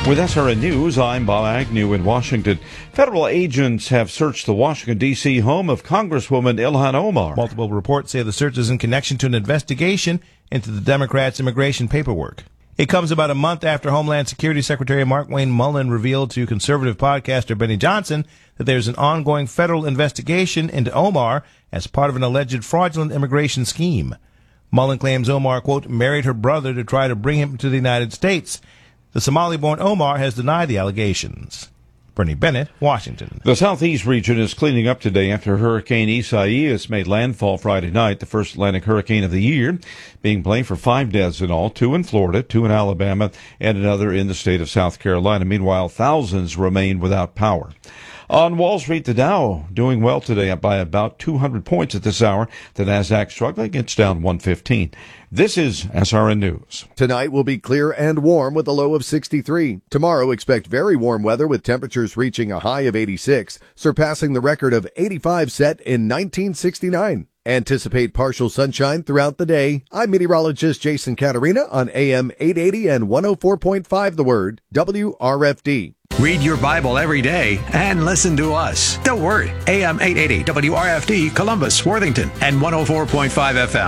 With SRN News, I'm Bob Agnew in Washington. Federal agents have searched the Washington, D.C. home of Congresswoman Ilhan Omar. Multiple reports say the search is in connection to an investigation into the Democrats' immigration paperwork. It comes about a month after Homeland Security Secretary Markwayne Mullin revealed to conservative podcaster Benny Johnson that there's an ongoing federal investigation into Omar as part of an alleged fraudulent immigration scheme. Mullin claims Omar, quote, married her brother to try to bring him to the United States. The Somali-born Omar has denied the allegations. Bernie Bennett, Washington. The southeast region is cleaning up today after Hurricane Isaias made landfall Friday night, the first Atlantic hurricane of the year, being blamed for 5 deaths in all, 2 in Florida, 2 in Alabama, and another in the state of South Carolina. Meanwhile, thousands remain without power. On Wall Street, the Dow doing well today, up by about 200 points at this hour. The Nasdaq struggling, it's down 115. This is SRN News. Tonight will be clear and warm with a low of 63. Tomorrow, expect very warm weather with temperatures reaching a high of 86, surpassing the record of 85 set in 1969. Anticipate partial sunshine throughout the day. I'm meteorologist Jason Caterina on AM 880 and 104.5 The Word, WRFD. Read your Bible every day and listen to us. The Word, AM 880 WRFD, Columbus, Worthington, and 104.5 FM,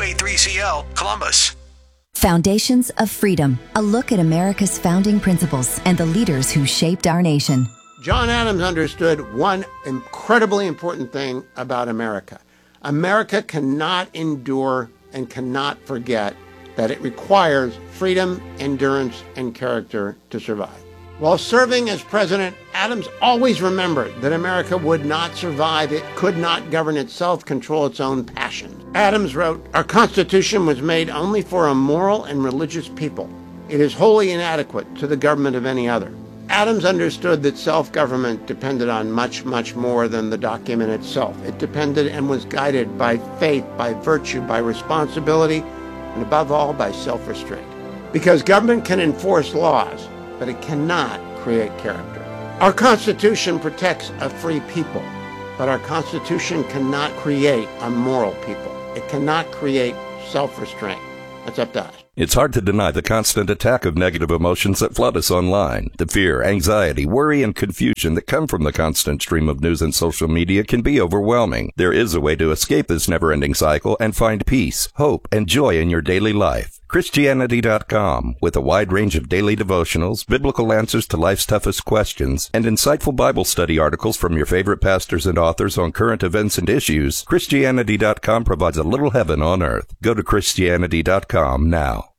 W283CL, Columbus. Foundations of Freedom, a look at America's founding principles and the leaders who shaped our nation. John Adams understood one incredibly important thing about America. America cannot endure and cannot forget that it requires freedom, endurance, and character to survive. While serving as president, Adams always remembered that America would not survive. It could not govern itself, control its own passions. Adams wrote, "Our Constitution was made only for a moral and religious people. It is wholly inadequate to the government of any other." Adams understood that self-government depended on much, much more than the document itself. It depended and was guided by faith, by virtue, by responsibility, and above all, by self-restraint. Because government can enforce laws, but it cannot create character. Our Constitution protects a free people, but our Constitution cannot create a moral people. It cannot create self-restraint. That's up to us. It's hard to deny the constant attack of negative emotions that flood us online. The fear, anxiety, worry, and confusion that come from the constant stream of news and social media can be overwhelming. There is a way to escape this never-ending cycle and find peace, hope, and joy in your daily life. Christianity.com, with a wide range of daily devotionals, biblical answers to life's toughest questions, and insightful Bible study articles from your favorite pastors and authors on current events and issues, Christianity.com provides a little heaven on earth. Go to Christianity.com now.